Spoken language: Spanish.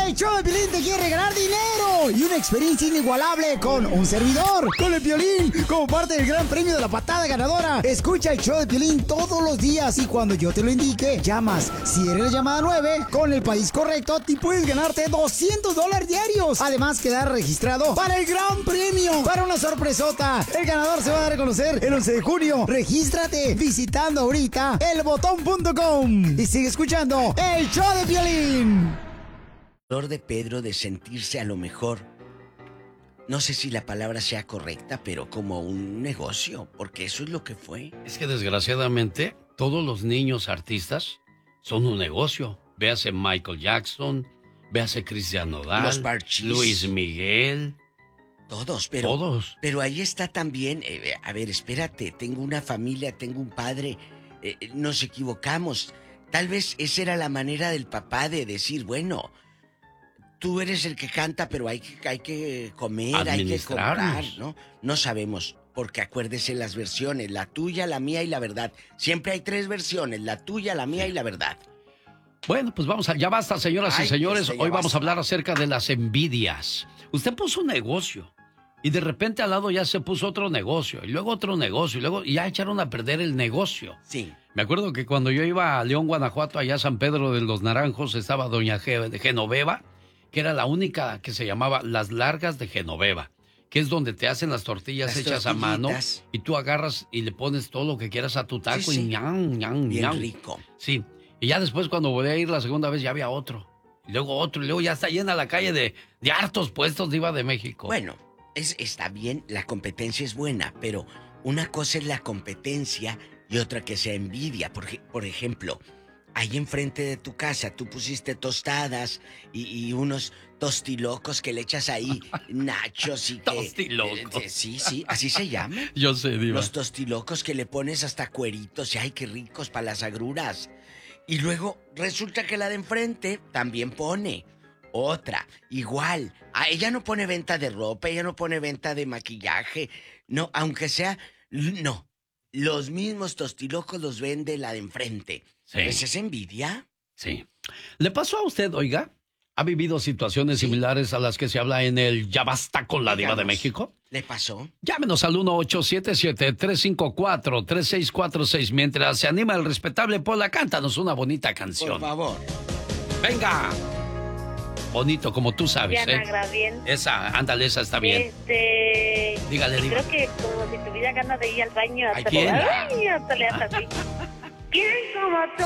El show de Piolín te quiere regalar dinero y una experiencia inigualable con un servidor, con el Piolín, como parte del gran premio de la patada ganadora. Escucha el show de Piolín todos los días y cuando yo te lo indique, llamas. Si eres la llamada 9, con el país correcto, te puedes ganarte $200 diarios. Además, quedar registrado para el gran premio, para una sorpresota. El ganador se va a dar a conocer el 11 de junio. Regístrate visitando ahorita elbotón.com y sigue escuchando el show de Piolín. De Pedro de sentirse a lo mejor, no sé si la palabra sea correcta, pero como un negocio, porque eso es lo que fue. Es que desgraciadamente todos los niños artistas son un negocio. Véase Michael Jackson, véase Cristian Nodal, los Parchís, Luis Miguel. Todos. Pero ahí está también, a ver, espérate, tengo una familia, tengo un padre, nos equivocamos. Tal vez esa era la manera del papá de decir, bueno, tú eres el que canta, pero hay que comer, hay que comprar, ¿no? No sabemos, porque acuérdese las versiones, la tuya, la mía y la verdad. Siempre hay 3 versiones, la tuya, la mía y la verdad. Bueno, pues ya basta, señoras y señores. Hoy vamos a hablar acerca de las envidias. Usted puso un negocio y de repente al lado ya se puso otro negocio y luego otro negocio y luego ya echaron a perder el negocio. Sí. Me acuerdo que cuando yo iba a León, Guanajuato, allá a San Pedro de los Naranjos, estaba doña Genoveva, que era la única que se llamaba Las Largas de Genoveva, que es donde te hacen las tortillas hechas a mano y tú agarras y le pones todo lo que quieras a tu taco y ñan, ñan, bien ñan. rico. Sí, y ya después cuando volví a ir la segunda vez ya había otro, y luego otro, y luego ya está llena la calle de hartos puestos de Diva de México. Bueno, está bien, la competencia es buena, pero una cosa es la competencia y otra que sea envidia. Por ejemplo, ahí enfrente de tu casa tú pusiste tostadas y unos tostilocos que le echas ahí, nachos y que... Tostilocos. Sí, así se llama. Yo sé, Diva. Los tostilocos que le pones hasta cueritos y ay, qué ricos para las agruras. Y luego resulta que la de enfrente también pone otra, igual. Ella no pone venta de ropa, ella no pone venta de maquillaje, no, aunque sea... No, los mismos tostilocos los vende la de enfrente. Sí. ¿Esa es envidia? Sí. ¿Le pasó a usted, oiga? ¿Ha vivido situaciones similares a las que se habla en el Ya Basta con la Diva de México? ¿Le pasó? Llámenos al 1-877-354-3646. Mientras se anima el respetable Pola, cántanos una bonita canción. Por favor. ¡Venga! Bonito, como tú sabes, Diana Graviel. Esa, ándale, esa está bien. Dígale, Diva. Creo que como si tuviera ganas de ir al baño. ¿A quién? Ay, hasta le hace así. ¿Quién como tú?